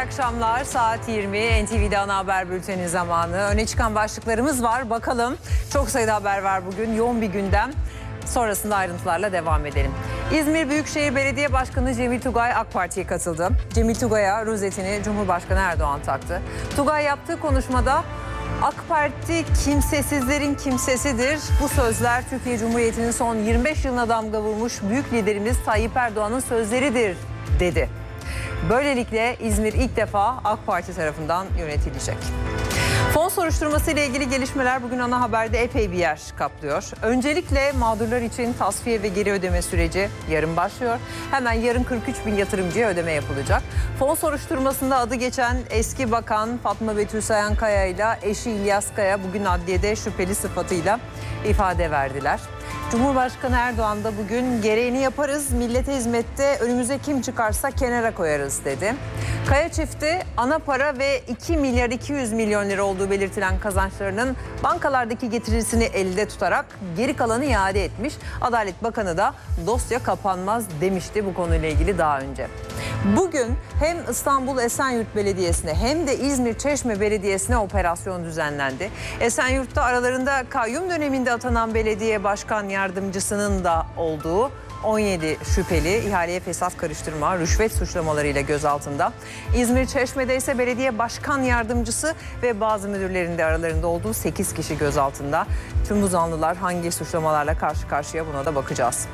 akşamlar, saat 20 NTV'de ana haber bülteni zamanı. Öne çıkan başlıklarımız var. Bakalım, çok sayıda haber var bugün. Yoğun bir gündem. Sonrasında ayrıntılarla devam edelim. İzmir Büyükşehir Belediye Başkanı Cemil Tugay AK Parti'ye katıldı. Cemil Tugay'a rozetini Cumhurbaşkanı Erdoğan taktı. Tugay yaptığı konuşmada AK Parti kimsesizlerin kimsesidir. Bu sözler Türkiye Cumhuriyeti'nin son 25 yılına damga vurmuş büyük liderimiz Tayyip Erdoğan'ın sözleridir dedi. Böylelikle İzmir ilk defa AK Parti tarafından yönetilecek. Fon soruşturması ile ilgili gelişmeler bugün ana haberde epey bir yer kaplıyor. Öncelikle mağdurlar için tasfiye ve geri ödeme süreci yarın başlıyor. Hemen yarın 43 bin yatırımcıya ödeme yapılacak. Fon soruşturmasında adı geçen eski bakan Fatma Betül Sayankaya ile eşi İlyas Kaya bugün adliyede şüpheli sıfatıyla ifade verdiler. Cumhurbaşkanı Erdoğan da bugün gereğini yaparız, millete hizmette önümüze kim çıkarsa kenara koyarız dedi. Kaya çifti ana para ve 2 milyar 200 milyon lira olduğu belirtilen kazançlarının bankalardaki getirisini elde tutarak geri kalanı iade etmiş. Adalet Bakanı da dosya kapanmaz demişti bu konuyla ilgili daha önce. Bugün hem İstanbul Esenyurt Belediyesi'ne hem de İzmir Çeşme Belediyesi'ne operasyon düzenlendi. Esenyurt'ta aralarında kayyum döneminde atanan belediye başkan yardımcısının da olduğu 17 şüpheli ihaleye fesat karıştırma, rüşvet suçlamalarıyla gözaltında. İzmir Çeşme'de ise belediye başkan yardımcısı ve bazı müdürlerin de aralarında olduğu 8 kişi gözaltında. Tüm bu zanlılar hangi suçlamalarla karşı karşıya, buna da bakacağız.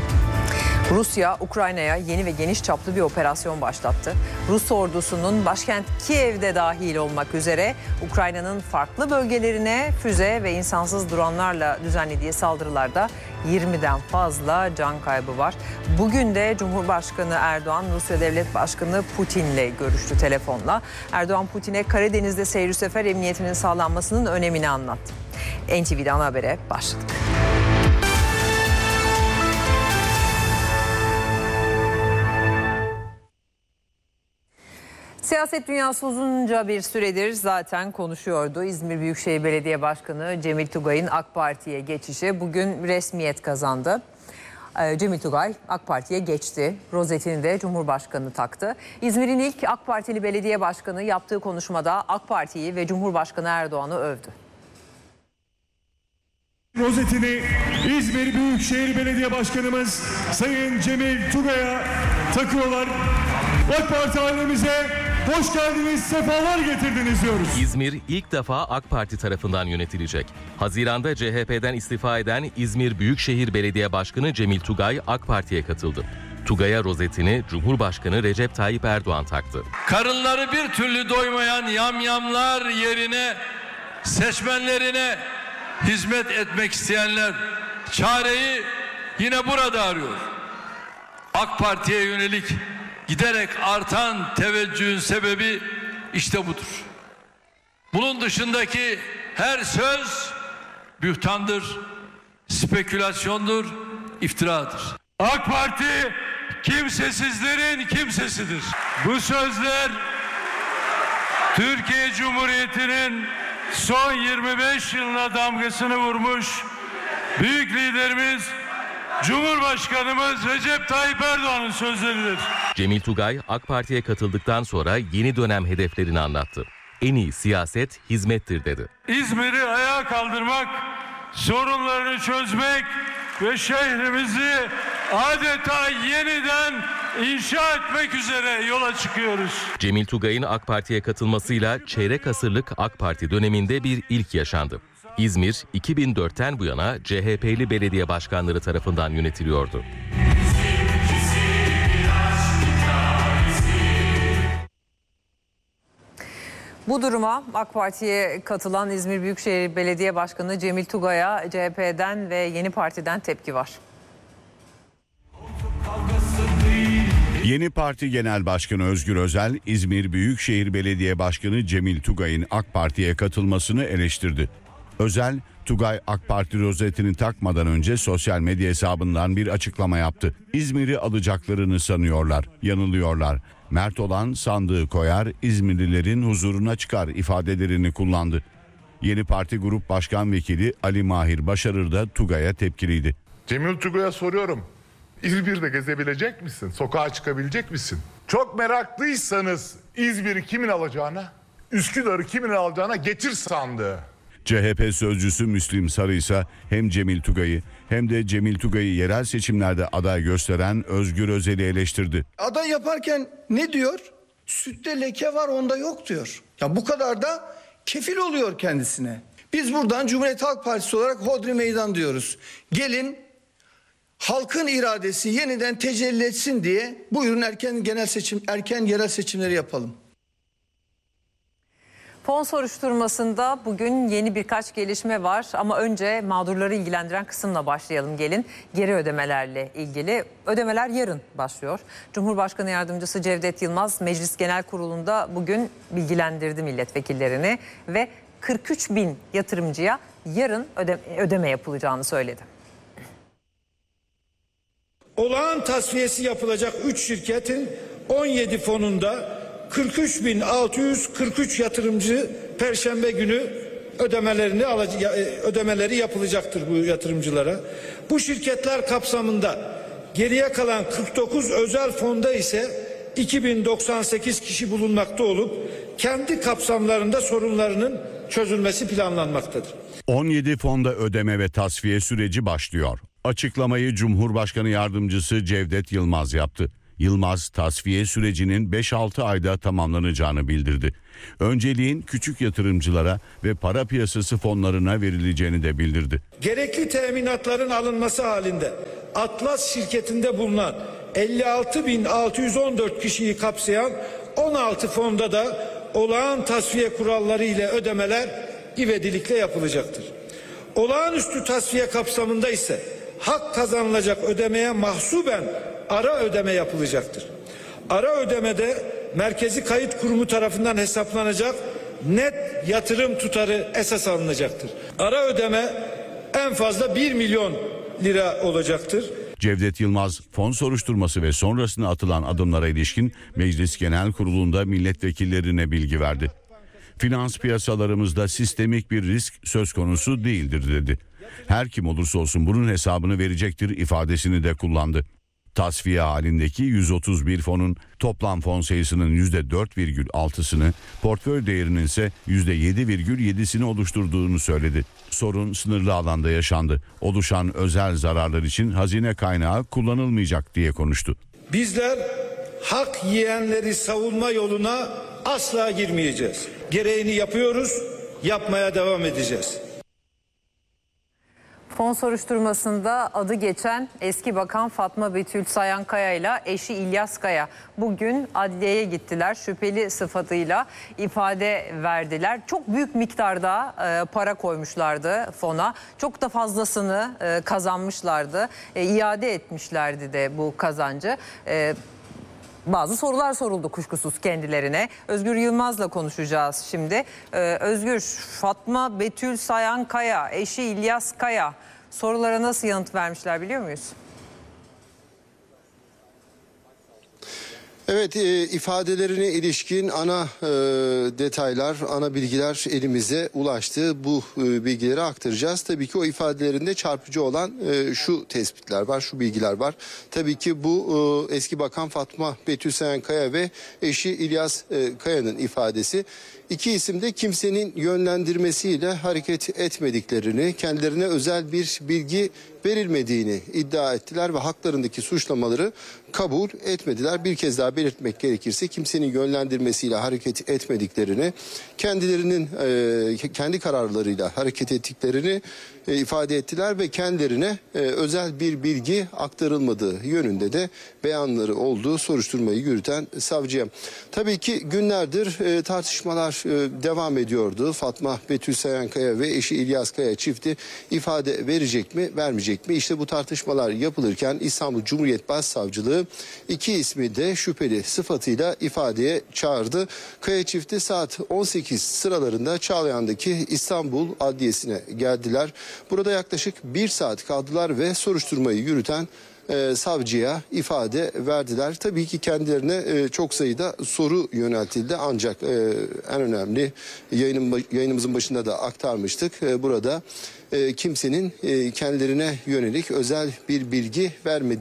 Rusya, Ukrayna'ya yeni ve geniş çaplı bir operasyon başlattı. Rus ordusunun başkent Kiev'de dahil olmak üzere Ukrayna'nın farklı bölgelerine füze ve insansız dronlarla düzenlediği saldırılarda 20'den fazla can kaybı var. Bugün de Cumhurbaşkanı Erdoğan, Rusya Devlet Başkanı Putin'le görüştü telefonla. Erdoğan, Putin'e Karadeniz'de seyir sefer emniyetinin sağlanmasının önemini anlattı. NTV'de ana habere başladık. Siyaset dünyası uzunca bir süredir zaten konuşuyordu. İzmir Büyükşehir Belediye Başkanı Cemil Tugay'ın AK Parti'ye geçişi bugün resmiyet kazandı. Cemil Tugay AK Parti'ye geçti. Rozetini de Cumhurbaşkanı taktı. İzmir'in ilk AK Partili belediye başkanı yaptığı konuşmada AK Parti'yi ve Cumhurbaşkanı Erdoğan'ı övdü. Rozetini İzmir Büyükşehir Belediye Başkanımız Sayın Cemil Tugay'a takıyorlar. AK Parti ailemize hoş geldiniz, sefalar getirdiniz diyoruz. İzmir ilk defa AK Parti tarafından yönetilecek. Haziran'da CHP'den istifa eden İzmir Büyükşehir Belediye Başkanı Cemil Tugay AK Parti'ye katıldı. Tugay'a rozetini Cumhurbaşkanı Recep Tayyip Erdoğan taktı. Karınları bir türlü doymayan yamyamlar yerine seçmenlerine hizmet etmek isteyenler çareyi yine burada arıyor. AK Parti'ye yönelik giderek artan teveccühün sebebi işte budur. Bunun dışındaki her söz bühtandır, spekülasyondur, iftiradır. AK Parti kimsesizlerin kimsesidir. Bu sözler Türkiye Cumhuriyeti'nin son 25 yılına damgasını vurmuş büyük liderimiz Cumhurbaşkanımız Recep Tayyip Erdoğan'ın sözleridir. Cemil Tugay AK Parti'ye katıldıktan sonra yeni dönem hedeflerini anlattı. En iyi siyaset hizmettir dedi. İzmir'i ayağa kaldırmak, sorunlarını çözmek ve şehrimizi adeta yeniden inşa etmek üzere yola çıkıyoruz. Cemil Tugay'ın AK Parti'ye katılmasıyla çeyrek asırlık AK Parti döneminde bir ilk yaşandı. İzmir 2004'ten bu yana CHP'li belediye başkanları tarafından yönetiliyordu. Bu duruma AK Parti'ye katılan İzmir Büyükşehir Belediye Başkanı Cemil Tugay'a CHP'den ve Yeni Parti'den tepki var. Yeni Parti Genel Başkanı Özgür Özel, İzmir Büyükşehir Belediye Başkanı Cemil Tugay'ın AK Parti'ye katılmasını eleştirdi. Özel, Tugay AK Parti rozetini takmadan önce sosyal medya hesabından bir açıklama yaptı. İzmir'i alacaklarını sanıyorlar, yanılıyorlar. Mert olan sandığı koyar, İzmirlilerin huzuruna çıkar ifadelerini kullandı. Yeni Parti Grup Başkan Vekili Ali Mahir Başarır da Tugay'a tepkiliydi. Cemil Tugay'a soruyorum. İzmir'de gezebilecek misin? Sokağa çıkabilecek misin? Çok meraklıysanız İzmir'i kimin alacağına, Üsküdar'ı kimin alacağına getir sandığı. CHP sözcüsü Müslim Sarı ise hem Cemil Tugay'ı hem de Cemil Tugay'ı yerel seçimlerde aday gösteren Özgür Özel'i eleştirdi. Aday yaparken ne diyor? Sütte leke var, onda yok diyor. Ya bu kadar da kefil oluyor kendisine. Biz buradan Cumhuriyet Halk Partisi olarak hodri meydan diyoruz. Gelin halkın iradesi yeniden tecelli etsin diye buyurun erken yerel seçimleri yapalım. Fon soruşturmasında bugün yeni birkaç gelişme var ama önce mağdurları ilgilendiren kısımla başlayalım gelin. Geri ödemelerle ilgili ödemeler yarın başlıyor. Cumhurbaşkanı Yardımcısı Cevdet Yılmaz Meclis Genel Kurulu'nda bugün bilgilendirdi milletvekillerini ve 43 bin yatırımcıya yarın ödeme yapılacağını söyledi. Olağan tasfiyesi yapılacak 3 şirketin 17 fonunda 43.643 yatırımcı Perşembe günü ödemeleri yapılacaktır bu yatırımcılara. Bu şirketler kapsamında geriye kalan 49 özel fonda ise 2098 kişi bulunmakta olup kendi kapsamlarında sorunlarının çözülmesi planlanmaktadır. 17 fonda ödeme ve tasfiye süreci başlıyor. Açıklamayı Cumhurbaşkanı Yardımcısı Cevdet Yılmaz yaptı. Yılmaz tasfiye sürecinin 5-6 ayda tamamlanacağını bildirdi. Önceliğin küçük yatırımcılara ve para piyasası fonlarına verileceğini de bildirdi. Gerekli teminatların alınması halinde Atlas şirketinde bulunan 56.614 kişiyi kapsayan 16 fonda da olağan tasfiye kuralları ile ödemeler ivedilikle yapılacaktır. Olağanüstü tasfiye kapsamında ise hak kazanılacak ödemeye mahsuben ara ödeme yapılacaktır. Ara ödemede Merkezi Kayıt Kurumu tarafından hesaplanacak net yatırım tutarı esas alınacaktır. Ara ödeme en fazla 1 milyon lira olacaktır. Cevdet Yılmaz fon soruşturması ve sonrasında atılan adımlara ilişkin Meclis Genel Kurulu'nda milletvekillerine bilgi verdi. Finans piyasalarımızda sistemik bir risk söz konusu değildir dedi. Her kim olursa olsun bunun hesabını verecektir ifadesini de kullandı. Tasfiye halindeki 131 fonun toplam fon sayısının %4,6'sını, portföy değerinin ise %7,7'sini oluşturduğunu söyledi. Sorun sınırlı alanda yaşandı. Oluşan özel zararlar için hazine kaynağı kullanılmayacak diye konuştu. Bizler hak yiyenleri savunma yoluna asla girmeyeceğiz. Gereğini yapıyoruz, yapmaya devam edeceğiz. Fon soruşturmasında adı geçen eski bakan Fatma Betül Sayankaya ile eşi İlyas Kaya bugün adliyeye gittiler. Şüpheli sıfatıyla ifade verdiler. Çok büyük miktarda para koymuşlardı fona. Çok da fazlasını kazanmışlardı. İade etmişlerdi de bu kazancı. Bazı sorular soruldu kuşkusuz kendilerine. Özgür Yılmaz'la konuşacağız şimdi. Özgür, Fatma Betül Sayankaya, eşi İlyas Kaya sorulara nasıl yanıt vermişler biliyor muyuz? Evet, ifadelerine ilişkin ana detaylar, ana bilgiler elimize ulaştı. Bu bilgileri aktaracağız. Tabii ki o ifadelerinde çarpıcı olan şu tespitler var, şu bilgiler var. Tabii ki bu eski bakan Fatma Betül Sayankaya ve eşi İlyas Kaya'nın ifadesi. İki isim de kimsenin yönlendirmesiyle hareket etmediklerini, kendilerine özel bir bilgi verilmediğini iddia ettiler ve haklarındaki suçlamaları kabul etmediler. Bir kez daha belirtmek gerekirse kimsenin yönlendirmesiyle hareket etmediklerini, kendilerinin kendi kararlarıyla hareket ettiklerini ifade ettiler ve kendilerine özel bir bilgi aktarılmadığı yönünde de beyanları olduğu soruşturmayı yürüten savcıya. Tabii ki günlerdir tartışmalar devam ediyordu. Fatma Betül Sayankaya ve eşi İlyas Kaya çifti ifade verecek mi, vermeyecek mi? İşte bu tartışmalar yapılırken İstanbul Cumhuriyet Başsavcılığı iki ismi de şüpheli sıfatıyla ifadeye çağırdı. Kaya çifti saat 18 sıralarında Çağlayan'daki İstanbul Adliyesi'ne geldiler. Burada yaklaşık 1 saat kaldılar ve soruşturmayı yürüten savcıya ifade verdiler. Tabii ki kendilerine çok sayıda soru yöneltildi ancak en önemli yayınımızın başında da aktarmıştık. Burada kimsenin kendilerine yönelik özel bir bilgi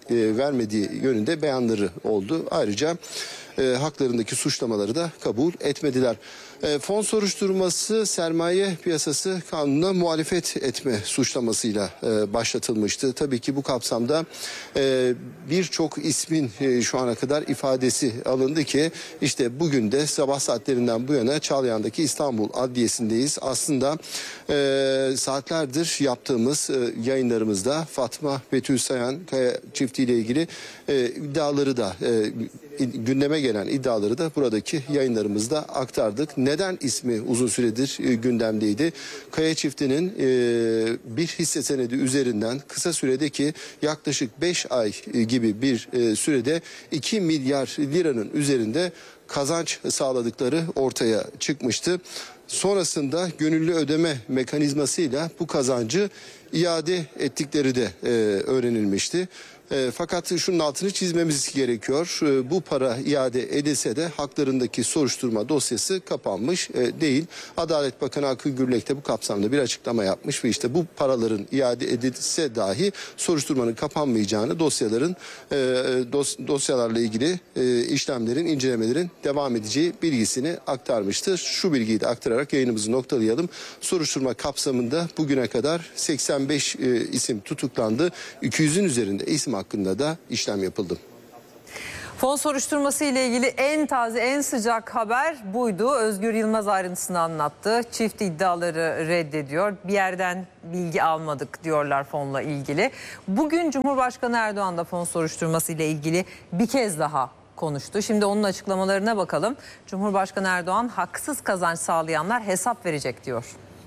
vermediği yönünde beyanları oldu. Ayrıca haklarındaki suçlamaları da kabul etmediler. Fon soruşturması sermaye piyasası kanununa muhalefet etme suçlamasıyla başlatılmıştı. Tabii ki bu kapsamda birçok ismin şu ana kadar ifadesi alındı ki işte bugün de sabah saatlerinden bu yana Çağlayan'daki İstanbul Adliyesi'ndeyiz. Aslında saatlerdir yaptığımız yayınlarımızda Fatma Betül Sayan Kaya çiftiyle ilgili iddiaları da gündeme gelen iddiaları da buradaki yayınlarımızda aktardık. Neden ismi uzun süredir gündemdeydi? Kaya çiftinin bir hisse senedi üzerinden kısa süredeki yaklaşık 5 ay gibi bir sürede 2 milyar liranın üzerinde kazanç sağladıkları ortaya çıkmıştı. Sonrasında gönüllü ödeme mekanizmasıyla bu kazancı iade ettikleri de öğrenilmişti. Fakat şunun altını çizmemiz gerekiyor. Bu para iade edilse de haklarındaki soruşturma dosyası kapanmış değil. Adalet Bakanı Akın Gürlek de bu kapsamda bir açıklama yapmış ve işte bu paraların iade edilse dahi soruşturmanın kapanmayacağını, dosyalarla ilgili işlemlerin, incelemelerin devam edeceği bilgisini aktarmıştır. Şu bilgiyi de aktararak yayınımızı noktalayalım. Soruşturma kapsamında bugüne kadar 85 isim tutuklandı. 200'ün üzerinde isim hakkında da işlem yapıldı. Fon soruşturması ile ilgili en taze, en sıcak haber buydu. Özgür Yılmaz ayrıntısını anlattı. Çift iddiaları reddediyor. Bir yerden bilgi almadık diyorlar fonla ilgili. Bugün Cumhurbaşkanı Erdoğan da fon soruşturması ile ilgili bir kez daha konuştu. Şimdi onun açıklamalarına bakalım. Cumhurbaşkanı Erdoğan haksız kazanç sağlayanlar hesap verecek diyor.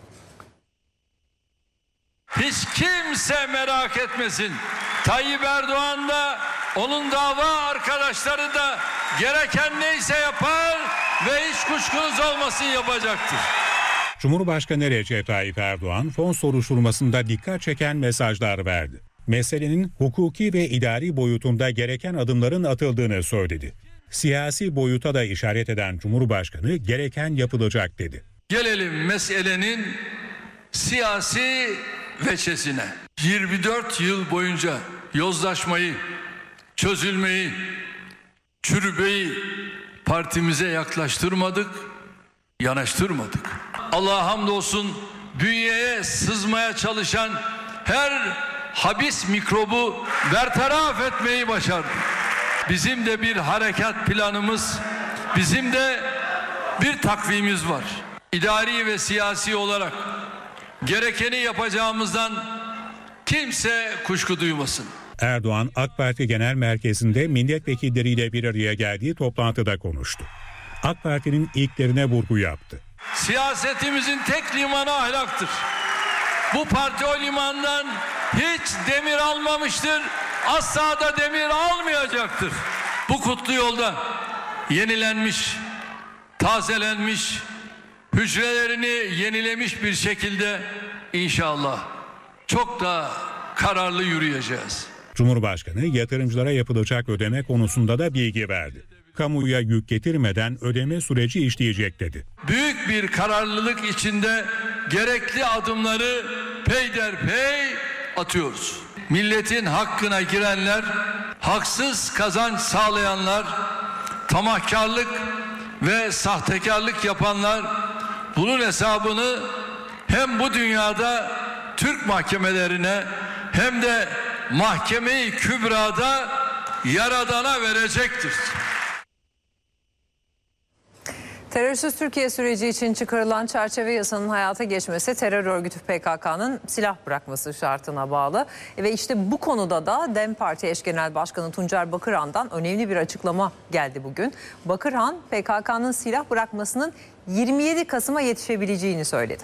Hiç kimse merak etmesin. Tayyip Erdoğan da onun dava arkadaşları da gereken neyse yapar ve hiç kuşkunuz olmasın yapacaktır. Cumhurbaşkanı Recep Tayyip Erdoğan fon soruşturmasında dikkat çeken mesajlar verdi. Meselenin hukuki ve idari boyutunda gereken adımların atıldığını söyledi. Siyasi boyuta da işaret eden Cumhurbaşkanı gereken yapılacak dedi. Gelelim meselenin siyasi veçesine. 24 yıl boyunca yozlaşmayı, çözülmeyi, çürümeyi partimize yaklaştırmadık, yanaştırmadık. Allah'a hamdolsun bünyeye sızmaya çalışan her habis mikrobu bertaraf etmeyi başardık. Bizim de bir harekat planımız, bizim de bir takvimimiz var. İdari ve siyasi olarak gerekeni yapacağımızdan kimse kuşku duymasın. Erdoğan AK Parti Genel Merkezi'nde milletvekilleriyle bir araya geldiği toplantıda konuştu. AK Parti'nin ilklerine vurgu yaptı. Siyasetimizin tek limanı ahlaktır. Bu parti o limandan hiç demir almamıştır. Asla da demir almayacaktır. Bu kutlu yolda yenilenmiş, tazelenmiş, hücrelerini yenilemiş bir şekilde inşallah çok da kararlı yürüyeceğiz. Cumhurbaşkanı yatırımcılara yapılacak ödeme konusunda da bilgi verdi. Kamuya yük getirmeden ödeme süreci işleyecek dedi. Büyük bir kararlılık içinde gerekli adımları peyderpey atıyoruz. Milletin hakkına girenler, haksız kazanç sağlayanlar, tamahkarlık ve sahtekarlık yapanlar bunun hesabını hem bu dünyada Türk mahkemelerine hem de Mahkeme-i Kübra'da Yaradan'a verecektir. Terörsüz Türkiye süreci için çıkarılan çerçeve yasanın hayata geçmesi terör örgütü PKK'nın silah bırakması şartına bağlı. Ve işte bu konuda da DEM Parti eş genel başkanı Tuncer Bakırhan'dan önemli bir açıklama geldi bugün. Bakırhan PKK'nın silah bırakmasının 27 Kasım'a yetişebileceğini söyledi.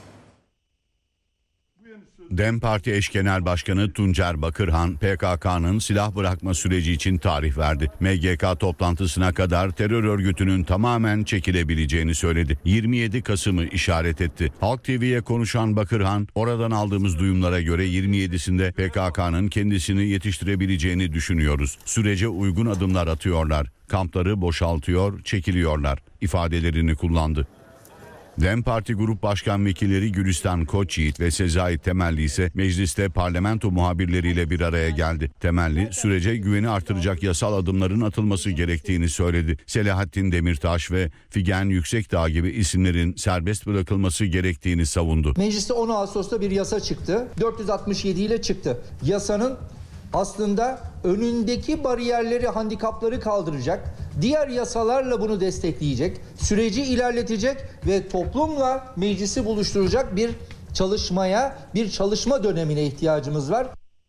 DEM Parti eş genel başkanı Tuncer Bakırhan, PKK'nın silah bırakma süreci için tarih verdi. MGK toplantısına kadar terör örgütünün tamamen çekilebileceğini söyledi. 27 Kasım'ı işaret etti. Halk TV'ye konuşan Bakırhan, oradan aldığımız duyumlara göre 27'sinde PKK'nın kendisini yetiştirebileceğini düşünüyoruz. Sürece uygun adımlar atıyorlar. Kampları boşaltıyor, çekiliyorlar ifadelerini kullandı. DEM Parti Grup Başkan Vekilleri Gülistan Koçyiğit ve Sezai Temelli ise mecliste parlamento muhabirleriyle bir araya geldi. Temelli, sürece güveni artıracak yasal adımların atılması gerektiğini söyledi. Selahattin Demirtaş ve Figen Yüksekdağ gibi isimlerin serbest bırakılması gerektiğini savundu. Mecliste 10 Ağustos'ta bir yasa çıktı. 467 ile çıktı. Yasanın aslında önündeki bariyerleri, handikapları kaldıracak, diğer yasalarla bunu destekleyecek, süreci ilerletecek ve toplumla meclisi buluşturacak bir çalışma dönemine ihtiyacımız var.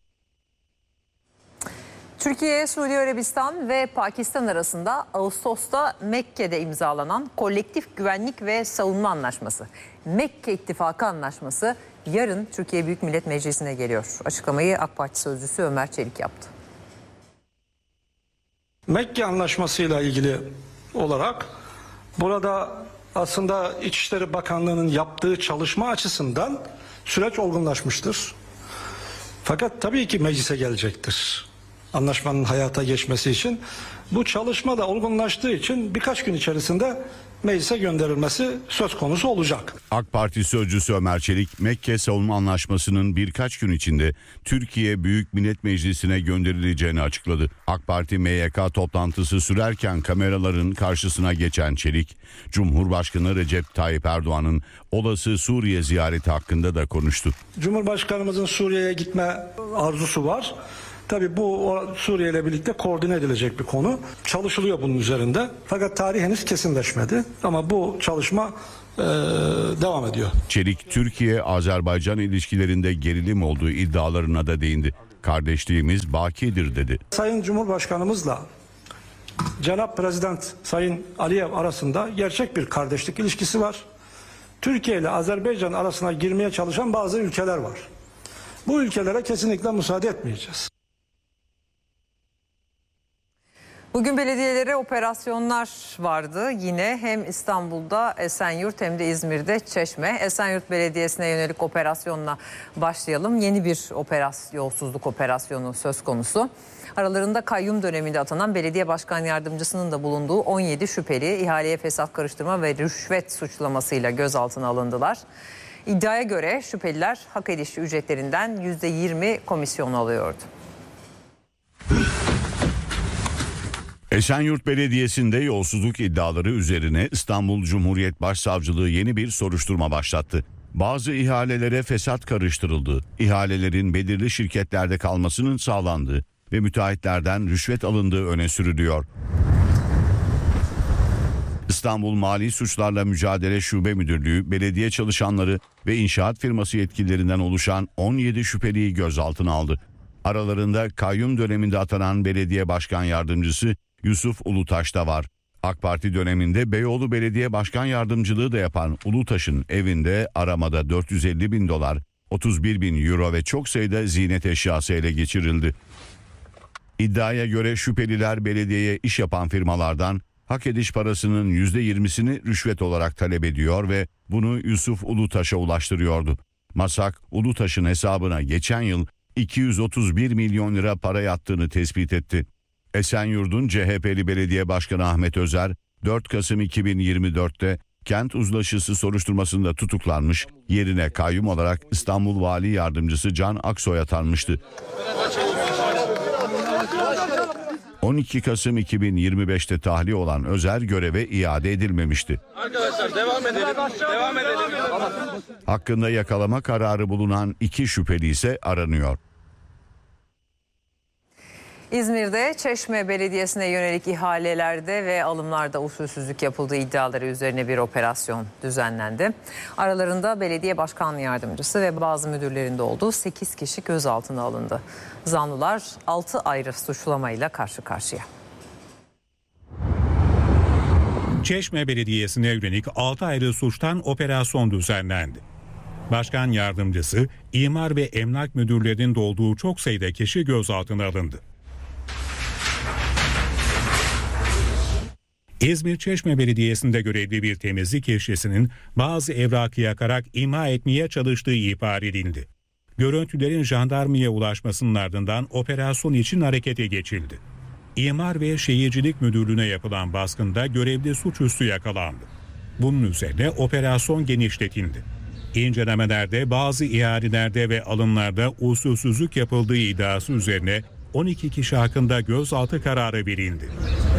Türkiye, Suudi Arabistan ve Pakistan arasında Ağustos'ta Mekke'de imzalanan Kolektif Güvenlik ve Savunma Anlaşması, Mekke İttifakı Anlaşması yarın Türkiye Büyük Millet Meclisi'ne geliyor. Açıklamayı AK Parti sözcüsü Ömer Çelik yaptı. Mekke Anlaşması'yla ilgili olarak burada aslında İçişleri Bakanlığı'nın yaptığı çalışma açısından süreç olgunlaşmıştır. Fakat tabii ki meclise gelecektir. Anlaşmanın hayata geçmesi için bu çalışma da olgunlaştığı için birkaç gün içerisinde meclise gönderilmesi söz konusu olacak. AK Parti sözcüsü Ömer Çelik, Mekke Savunma Anlaşması'nın birkaç gün içinde Türkiye Büyük Millet Meclisi'ne gönderileceğini açıkladı. AK Parti MYK toplantısı sürerken kameraların karşısına geçen Çelik, Cumhurbaşkanı Recep Tayyip Erdoğan'ın olası Suriye ziyareti hakkında da konuştu. Cumhurbaşkanımızın Suriye'ye gitme arzusu var. Tabii bu Suriye ile birlikte koordine edilecek bir konu. Çalışılıyor bunun üzerinde. Fakat tarih henüz kesinleşmedi. Ama bu çalışma devam ediyor. Çelik, Türkiye-Azerbaycan ilişkilerinde gerilim olduğu iddialarına da değindi. Kardeşliğimiz bakidir dedi. Sayın Cumhurbaşkanımızla Cenab Prezident Sayın Aliyev arasında gerçek bir kardeşlik ilişkisi var. Türkiye ile Azerbaycan arasına girmeye çalışan bazı ülkeler var. Bu ülkelere kesinlikle müsaade etmeyeceğiz. Bugün belediyelere operasyonlar vardı. Yine hem İstanbul'da Esenyurt hem de İzmir'de Çeşme. Esenyurt Belediyesi'ne yönelik operasyonla başlayalım. Yeni bir yolsuzluk operasyonu söz konusu. Aralarında kayyum döneminde atanan belediye başkan yardımcısının da bulunduğu 17 şüpheli ihaleye fesat karıştırma ve rüşvet suçlamasıyla gözaltına alındılar. İddiaya göre şüpheliler hak ediş ücretlerinden %20 komisyon alıyordu. Esenyurt Belediyesi'nde yolsuzluk iddiaları üzerine İstanbul Cumhuriyet Başsavcılığı yeni bir soruşturma başlattı. Bazı ihalelere fesat karıştırıldığı, ihalelerin belirli şirketlerde kalmasının sağlandığı ve müteahhitlerden rüşvet alındığı öne sürülüyor. İstanbul Mali Suçlarla Mücadele Şube Müdürlüğü, belediye çalışanları ve inşaat firması yetkililerinden oluşan 17 şüpheliyi gözaltına aldı. Aralarında kayyum döneminde atanan belediye başkan yardımcısı Yusuf Ulutaş da var. AK Parti döneminde Beyoğlu Belediye Başkan Yardımcılığı da yapan Ulutaş'ın evinde aramada 450 bin dolar, 31 bin euro ve çok sayıda ziynet eşyası ele geçirildi. İddiaya göre şüpheliler belediyeye iş yapan firmalardan hak ediş parasının %20'sini rüşvet olarak talep ediyor ve bunu Yusuf Ulutaş'a ulaştırıyordu. MASAK, Ulutaş'ın hesabına geçen yıl 231 milyon lira para yattığını tespit etti. Esenyurt'un CHP'li Belediye Başkanı Ahmet Özer, 4 Kasım 2024'te kent uzlaşısı soruşturmasında tutuklanmış, yerine kayyum olarak İstanbul Vali Yardımcısı Can Aksoy atanmıştı. 12 Kasım 2025'te tahliye olan Özer göreve iade edilmemişti. Arkadaşlar devam edelim. Hakkında yakalama kararı bulunan 2 şüpheli ise aranıyor. İzmir'de Çeşme Belediyesi'ne yönelik ihalelerde ve alımlarda usulsüzlük yapıldığı iddiaları üzerine bir operasyon düzenlendi. Aralarında belediye başkan yardımcısı ve bazı müdürlerinde olduğu 8 kişi gözaltına alındı. Zanlılar 6 ayrı suçlamayla karşı karşıya. Çeşme Belediyesi'ne yönelik 6 ayrı suçtan operasyon düzenlendi. Başkan yardımcısı, imar ve emlak müdürlerinin de olduğu çok sayıda kişi gözaltına alındı. İzmir Çeşme Belediyesi'nde görevli bir temizlik işçisinin bazı evrakı yakarak imha etmeye çalıştığı ihbar edildi. Görüntülerin jandarmaya ulaşmasının ardından operasyon için harekete geçildi. İmar ve Şehircilik Müdürlüğü'ne yapılan baskında görevli suçüstü yakalandı. Bunun üzerine operasyon genişletildi. İncelemelerde bazı ihalelerde ve alımlarda usulsüzlük yapıldığı iddiası üzerine 12 kişi hakkında gözaltı kararı verildi.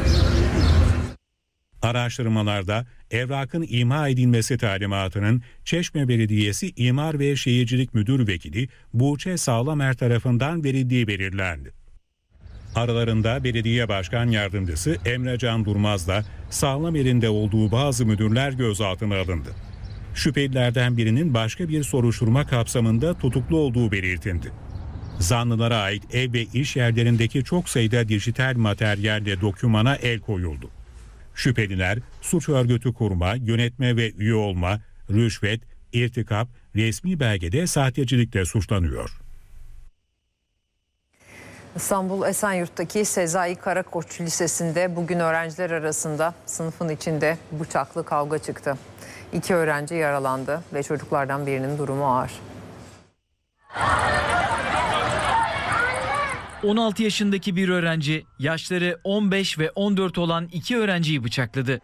Araştırmalarda evrakın imha edilmesi talimatının Çeşme Belediyesi İmar ve Şehircilik Müdür Vekili Buğçe Sağlamer tarafından verildiği belirlendi. Aralarında belediye başkan yardımcısı Emre Can Durmaz'la Sağlamer'in olduğu bazı müdürler gözaltına alındı. Şüphelilerden birinin başka bir soruşturma kapsamında tutuklu olduğu belirtildi. Zanlılara ait ev ve iş yerlerindeki çok sayıda dijital materyalle dokümana el koyuldu. Şüpheliler suç örgütü kurma, yönetme ve üye olma, rüşvet, irtikap, resmi belgede sahtecilikle suçlanıyor. İstanbul Esenyurt'taki Sezai Karakoç Lisesi'nde bugün öğrenciler arasında sınıfın içinde bıçaklı kavga çıktı. 2 öğrenci yaralandı ve çocuklardan birinin durumu ağır. 16 yaşındaki bir öğrenci yaşları 15 ve 14 olan 2 öğrenciyi bıçakladı.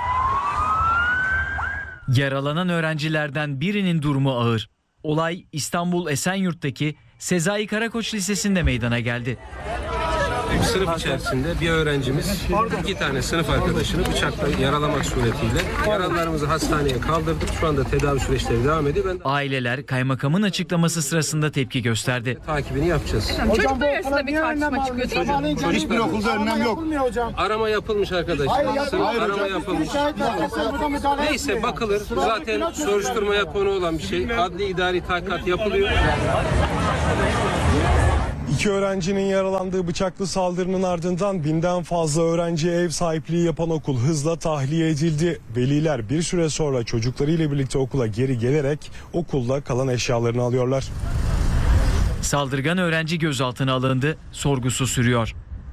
Yaralanan öğrencilerden birinin durumu ağır. Olay İstanbul Esenyurt'taki Sezai Karakoç Lisesi'nde meydana geldi. Sınıf içerisinde bir öğrencimiz 2 tane sınıf arkadaşını bıçakla yaralamak suretiyle yaralılarımızı hastaneye kaldırdık. Şu anda tedavi süreçleri devam ediyor. Aileler kaymakamın açıklaması sırasında tepki gösterdi. Takibini yapacağız. Çocuklar arasında bir tartışma çıkıyor. Hiçbir okulda önlem yok. Arama yapılmış arkadaşlar. Arama yapılmış. Neyse bakılır. Zaten soruşturmaya konu olan bir şey. Adli idari tahkikat yapılıyor. 2 öğrencinin yaralandığı bıçaklı saldırının ardından 1000'den fazla öğrenciye ev sahipliği yapan okul hızla tahliye edildi. Veliler bir süre sonra çocuklarıyla birlikte okula geri gelerek okulda kalan eşyalarını alıyorlar. Saldırgan öğrenci gözaltına alındı, sorgusu sürüyor.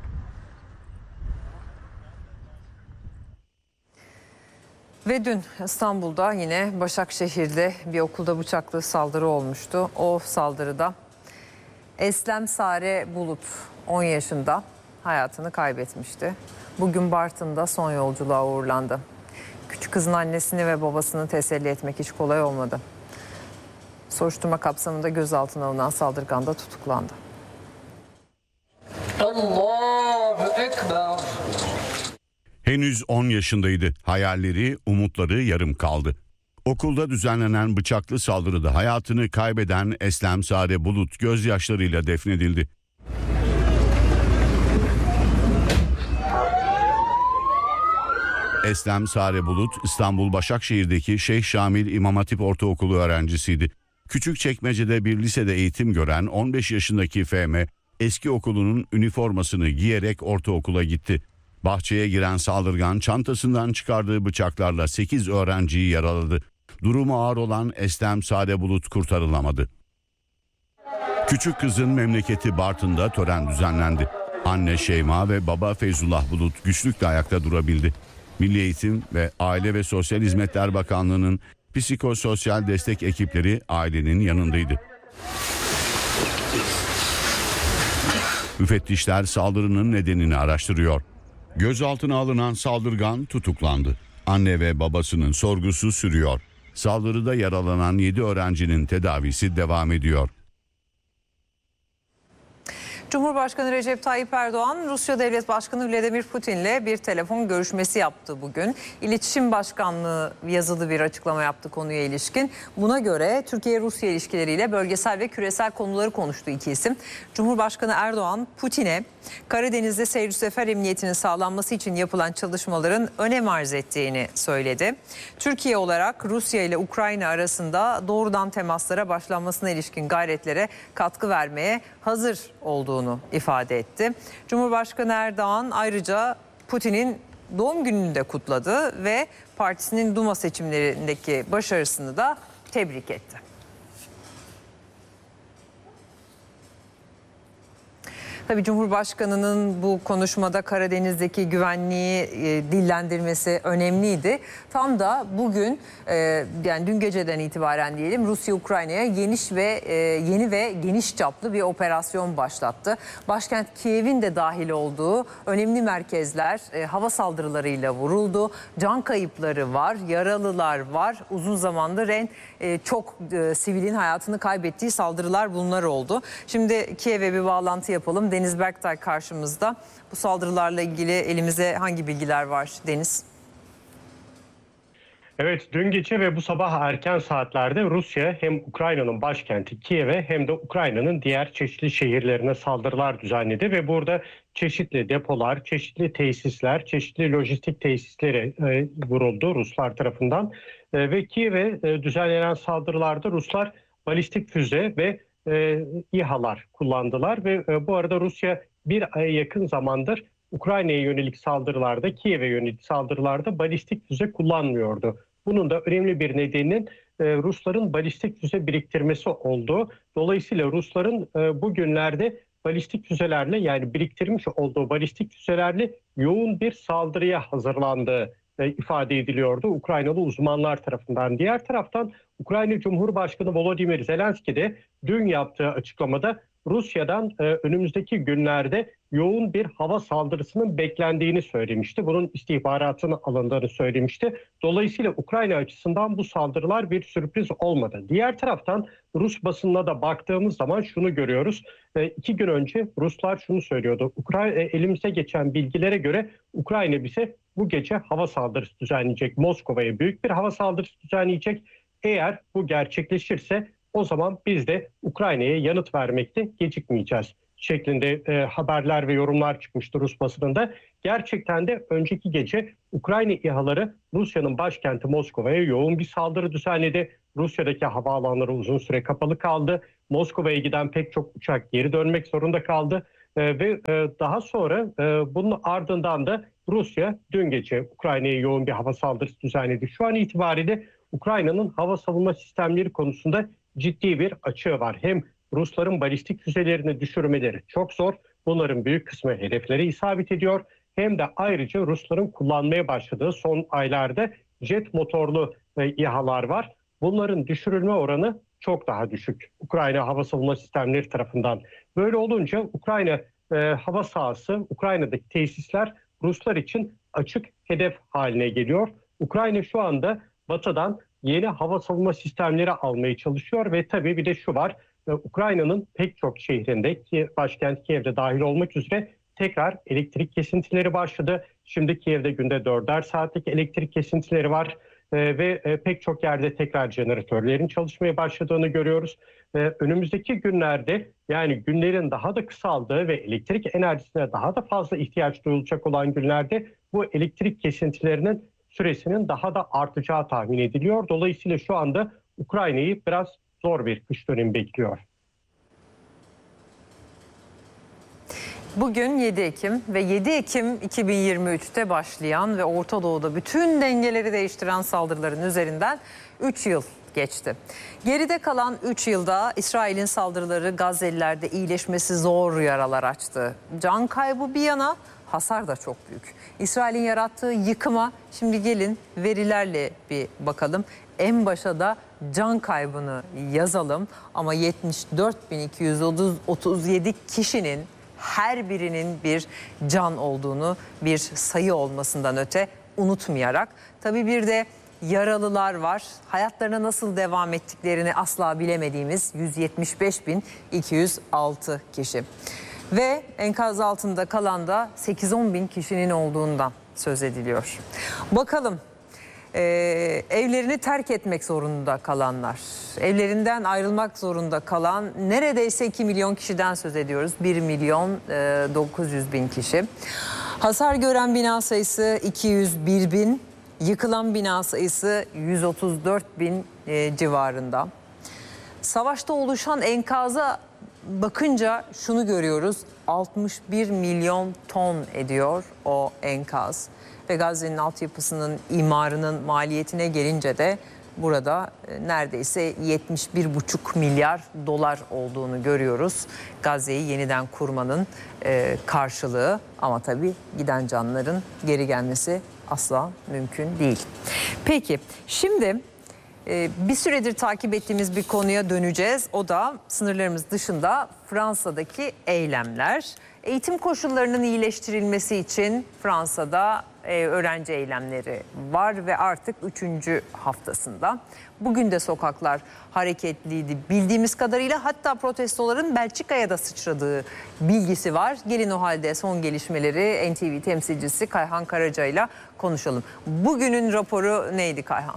Ve dün İstanbul'da yine Başakşehir'de bir okulda bıçaklı saldırı olmuştu. O saldırıda Eslem Sare Bulut 10 yaşında hayatını kaybetmişti. Bugün Bartın'da son yolculuğa uğurlandı. Küçük kızın annesini ve babasını teselli etmek hiç kolay olmadı. Soruşturma kapsamında gözaltına alınan saldırgan da tutuklandı. Allahu Ekber. Henüz 10 yaşındaydı. Hayalleri, umutları yarım kaldı. Okulda düzenlenen bıçaklı saldırıda hayatını kaybeden Eslem Sare Bulut gözyaşlarıyla defnedildi. Eslem Sare Bulut İstanbul Başakşehir'deki Şeyh Şamil İmam Hatip Ortaokulu öğrencisiydi. Küçükçekmece'de bir lisede eğitim gören 15 yaşındaki FM eski okulunun üniformasını giyerek ortaokula gitti. Bahçeye giren saldırgan çantasından çıkardığı bıçaklarla 8 öğrenciyi yaraladı. Durumu ağır olan Eslem Sare Bulut kurtarılamadı. Küçük kızın memleketi Bartın'da tören düzenlendi. Anne Şeyma ve baba Feyzullah Bulut güçlükle ayakta durabildi. Milli Eğitim ve Aile ve Sosyal Hizmetler Bakanlığı'nın psikososyal destek ekipleri ailenin yanındaydı. Müfettişler saldırının nedenini araştırıyor. Gözaltına alınan saldırgan tutuklandı. Anne ve babasının sorgusu sürüyor. Saldırıda yaralanan 7 öğrencinin tedavisi devam ediyor. Cumhurbaşkanı Recep Tayyip Erdoğan, Rusya Devlet Başkanı Vladimir Putin'le bir telefon görüşmesi yaptı bugün. İletişim Başkanlığı yazılı bir açıklama yaptı konuya ilişkin. Buna göre Türkiye-Rusya ilişkileriyle bölgesel ve küresel konuları konuştu iki isim. Cumhurbaşkanı Erdoğan, Putin'e Karadeniz'de seyir sefer emniyetinin sağlanması için yapılan çalışmaların önem arz ettiğini söyledi. Türkiye olarak Rusya ile Ukrayna arasında doğrudan temaslara başlanmasına ilişkin gayretlere katkı vermeye hazır olduğunu ifade etti. Cumhurbaşkanı Erdoğan ayrıca Putin'in doğum gününü de kutladı ve partisinin Duma seçimlerindeki başarısını da tebrik etti. Tabii Cumhurbaşkanı'nın bu konuşmada Karadeniz'deki güvenliği dillendirmesi önemliydi. Tam da bugün yani dün geceden itibaren diyelim Rusya Ukrayna'ya yeni ve geniş çaplı bir operasyon başlattı. Başkent Kiev'in de dahil olduğu önemli merkezler hava saldırılarıyla vuruldu. Can kayıpları var, yaralılar var. Uzun zamandır çok sivilin hayatını kaybettiği saldırılar bunlar oldu. Şimdi Kiev'e bir bağlantı yapalım. Deniz Berktay karşımızda. Bu saldırılarla ilgili elimize hangi bilgiler var Deniz? Evet, dün gece ve bu sabah erken saatlerde Rusya hem Ukrayna'nın başkenti Kiev'e hem de Ukrayna'nın diğer çeşitli şehirlerine saldırılar düzenledi ve burada çeşitli depolar, çeşitli tesisler, çeşitli lojistik tesisleri vuruldu Ruslar tarafından. Ve Kiev'e düzenlenen saldırılarda Ruslar balistik füze ve İHA'lar kullandılar ve bu arada Rusya bir aya yakın zamandır Ukrayna'ya yönelik saldırılarda, Kiev'e yönelik saldırılarda balistik füze kullanmıyordu. Bunun da önemli bir nedeninin Rusların balistik füze biriktirmesi olduğu. Dolayısıyla Rusların bugünlerde balistik füzelerle, yani biriktirmiş olduğu balistik füzelerle yoğun bir saldırıya hazırlandığı ifade ediliyordu Ukraynalı uzmanlar tarafından. Diğer taraftan Ukrayna Cumhurbaşkanı Volodymyr Zelenski de dün yaptığı açıklamada Rusya'dan önümüzdeki günlerde yoğun bir hava saldırısının beklendiğini söylemişti. Bunun istihbaratının alındığını söylemişti. Dolayısıyla Ukrayna açısından bu saldırılar bir sürpriz olmadı. Diğer taraftan Rus basınına da baktığımız zaman şunu görüyoruz. 2 gün önce Ruslar şunu söylüyordu. Elimize geçen bilgilere göre Ukrayna bize bu gece hava saldırısı düzenleyecek. Moskova'ya büyük bir hava saldırısı düzenleyecek. Eğer bu gerçekleşirse o zaman biz de Ukrayna'ya yanıt vermekte gecikmeyeceğiz şeklinde haberler ve yorumlar çıkmıştı Rus basınında. Gerçekten de önceki gece Ukrayna İHA'ları Rusya'nın başkenti Moskova'ya yoğun bir saldırı düzenledi. Rusya'daki havaalanları uzun süre kapalı kaldı. Moskova'ya giden pek çok uçak geri dönmek zorunda kaldı. Ve daha sonra bunun ardından da Rusya dün gece Ukrayna'ya yoğun bir hava saldırısı düzenledi. Şu an itibariyle Ukrayna'nın hava savunma sistemleri konusunda ciddi bir açığı var. Hem Rusların balistik füzelerini düşürmeleri çok zor. Bunların büyük kısmı hedeflere isabet ediyor. Hem de ayrıca Rusların kullanmaya başladığı son aylarda jet motorlu İHA'lar var. Bunların düşürülme oranı çok daha düşük Ukrayna hava savunma sistemleri tarafından. Böyle olunca Ukrayna hava sahası, Ukrayna'daki tesisler Ruslar için açık hedef haline geliyor. Ukrayna şu anda Batı'dan yeni hava savunma sistemleri almaya çalışıyor ve tabii bir de şu var. Ukrayna'nın pek çok şehrinde, ki başkent Kiev'de dahil olmak üzere tekrar elektrik kesintileri başladı. Şimdi Kiev'de günde 4'er saatlik elektrik kesintileri var ve pek çok yerde tekrar jeneratörlerin çalışmaya başladığını görüyoruz. Önümüzdeki günlerde, yani günlerin daha da kısaldığı ve elektrik enerjisine daha da fazla ihtiyaç duyulacak olan günlerde bu elektrik kesintilerinin süresinin daha da artacağı tahmin ediliyor. Dolayısıyla şu anda Ukrayna'yı biraz zor bir kış dönemi bekliyor. Bugün 7 Ekim ve 7 Ekim 2023'te başlayan ve Orta Doğu'da bütün dengeleri değiştiren saldırıların üzerinden 3 yıl geçti. Geride kalan 3 yılda İsrail'in saldırıları Gazze'lilerde iyileşmesi zor yaralar açtı. Can kaybı bir yana, hasar da çok büyük. İsrail'in yarattığı yıkıma şimdi gelin verilerle bir bakalım. En başa da can kaybını yazalım ama 74.237 kişinin her birinin bir can olduğunu, bir sayı olmasından öte unutmayarak. Tabii bir de yaralılar var. Hayatlarına nasıl devam ettiklerini asla bilemediğimiz 175.206 kişi. Ve enkaz altında kalan da 8-10 bin kişinin olduğundan söz ediliyor. Bakalım evlerini terk etmek zorunda kalanlar, evlerinden ayrılmak zorunda kalan neredeyse 2 milyon kişiden söz ediyoruz. 1.900.000 kişi. Hasar gören bina sayısı 201.000, yıkılan bina sayısı 134.000 civarında. Savaşta oluşan enkaza bakınca şunu görüyoruz. 61 milyon ton ediyor o enkaz. Ve Gazze'nin altyapısının imarının maliyetine gelince de burada neredeyse 71,5 milyar dolar olduğunu görüyoruz. Gazze'yi yeniden kurmanın karşılığı, ama tabii giden canların geri gelmesi asla mümkün değil. Peki şimdi bir süredir takip ettiğimiz bir konuya döneceğiz. O da sınırlarımız dışında Fransa'daki eylemler. Eğitim koşullarının iyileştirilmesi için Fransa'da öğrenci eylemleri var ve artık 3. haftasında. Bugün de sokaklar hareketliydi bildiğimiz kadarıyla, hatta protestoların Belçika'ya da sıçradığı bilgisi var. Gelin o halde son gelişmeleri NTV temsilcisi Kayhan Karaca ile konuşalım. Bugünün raporu neydi Kayhan?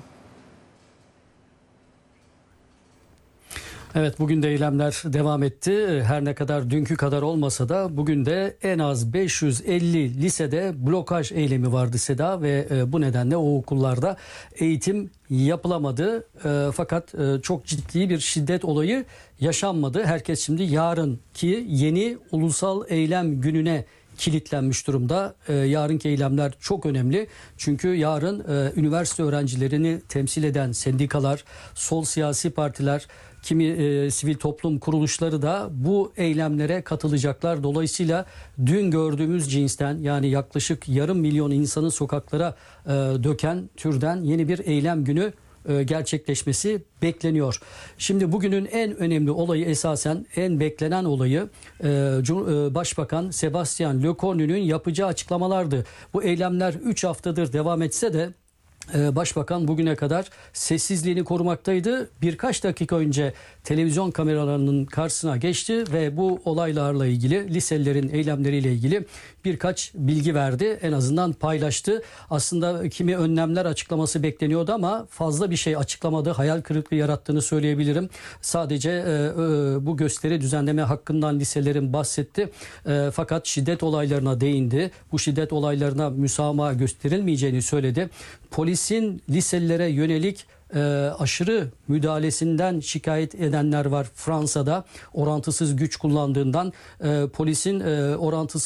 Evet, bugün de eylemler devam etti. Her ne kadar dünkü kadar olmasa da bugün de en az 550 lisede blokaj eylemi vardı Seda ve bu nedenle o okullarda eğitim yapılamadı. Fakat çok ciddi bir şiddet olayı yaşanmadı. Herkes şimdi yarınki yeni ulusal eylem gününe kilitlenmiş durumda. Yarınki eylemler çok önemli. Çünkü yarın üniversite öğrencilerini temsil eden sendikalar, sol siyasi partiler, kimi sivil toplum kuruluşları da bu eylemlere katılacaklar. Dolayısıyla dün gördüğümüz cinsten, yani yaklaşık 500 bin insanı sokaklara döken türden yeni bir eylem günü gerçekleşmesi bekleniyor. Şimdi bugünün en önemli olayı, esasen en beklenen olayı Başbakan Sébastien Lecornu'nun yapacağı açıklamalardı. Bu eylemler 3 haftadır devam etse de Başbakan bugüne kadar sessizliğini korumaktaydı. Birkaç dakika önce televizyon kameralarının karşısına geçti ve bu olaylarla ilgili, liselilerin eylemleriyle ilgili birkaç bilgi verdi. En azından paylaştı. Aslında kimi önlemler açıklaması bekleniyordu ama fazla bir şey açıklamadı. Hayal kırıklığı yarattığını söyleyebilirim. Sadece bu gösteri düzenleme hakkından liselerin bahsetti. Fakat şiddet olaylarına değindi. Bu şiddet olaylarına müsamaha gösterilmeyeceğini söyledi. Polisin liselilere yönelik aşırı müdahalesinden şikayet edenler var Fransa'da. Orantısız güç kullandığından polisin orantısız